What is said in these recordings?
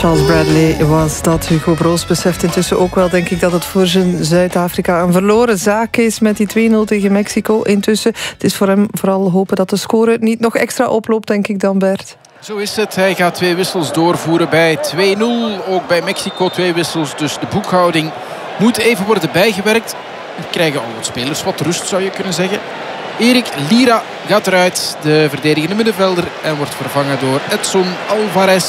Charles Bradley was dat. Hugo Broos beseft intussen ook wel, denk ik, dat het voor zijn Zuid-Afrika een verloren zaak is met die 2-0 tegen Mexico. Intussen, het is voor hem vooral hopen dat de score niet nog extra oploopt, denk ik dan, Bert. Zo is het. Hij gaat 2 wissels doorvoeren bij 2-0. Ook bij Mexico 2 wissels. Dus de boekhouding moet even worden bijgewerkt. Dan krijgen al wat spelers wat rust, zou je kunnen zeggen. Erik Lira gaat eruit, de verdedigende middenvelder, en wordt vervangen door Edson Alvarez.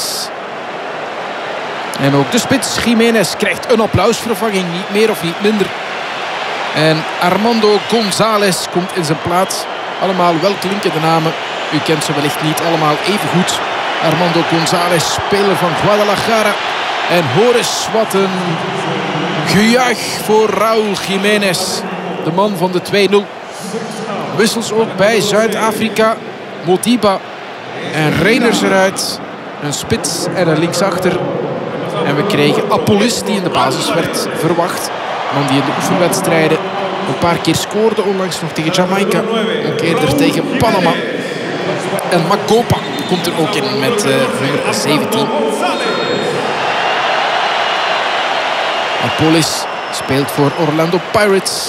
En ook de spits Jiménez krijgt een applausvervanging, niet meer of niet minder. En Armando González komt in zijn plaats. Allemaal welklinkende namen. U kent ze wellicht niet allemaal even goed. Armando González, speler van Guadalajara. En hoor eens wat een gejuich voor Raúl Jiménez, de man van de 2-0. Wissels ook bij Zuid-Afrika. Modiba en Reiners eruit. Een spits en een linksachter. En we kregen Apollis, die in de basis werd verwacht. Man die in de oefenwedstrijden een paar keer scoorde. Onlangs nog tegen Jamaica. Ook eerder tegen Panama. En Makopa komt er ook in met nummer 17. Apollis speelt voor Orlando Pirates.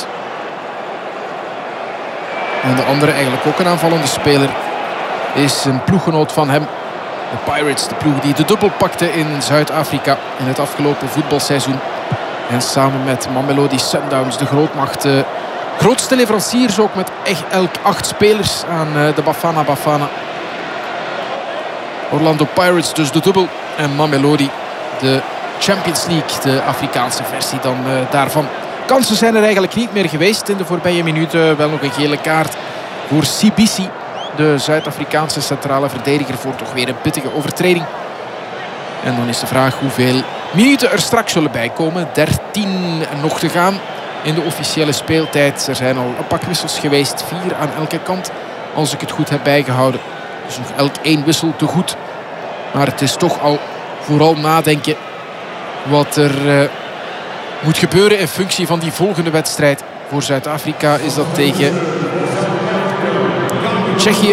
En de andere, eigenlijk ook een aanvallende speler, is een ploeggenoot van hem. De Pirates, de ploeg die de dubbel pakte in Zuid-Afrika in het afgelopen voetbalseizoen. En samen met Mamelodi Sundowns, de grootmacht, grootste leveranciers ook met echt elk 8 spelers aan de Bafana Bafana. Orlando Pirates dus de dubbel en Mamelodi de Champions League, de Afrikaanse versie dan daarvan. Kansen zijn er eigenlijk niet meer geweest in de voorbije minuten. Wel nog een gele kaart voor Sibisi, de Zuid-Afrikaanse centrale verdediger, voor toch weer een pittige overtreding. En dan is de vraag hoeveel minuten er straks zullen bijkomen. 13 nog te gaan in de officiële speeltijd. Er zijn al een pak wissels geweest, 4 aan elke kant, als ik het goed heb bijgehouden. Dus nog elk 1 wissel te goed. Maar het is toch al vooral nadenken wat er moet gebeuren in functie van die volgende wedstrijd. Voor Zuid-Afrika is dat tegen Tsjechië.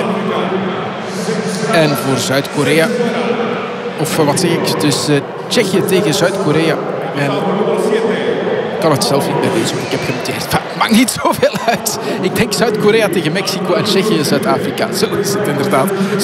En voor Zuid-Korea, of wat zeg ik, dus Tsjechië tegen Zuid-Korea. En ik kan het zelf niet meer lezen, ik heb genoteerd. Maar maakt niet zoveel uit. Ik denk Zuid-Korea tegen Mexico en Tsjechië Zuid-Afrika. Zo is het inderdaad.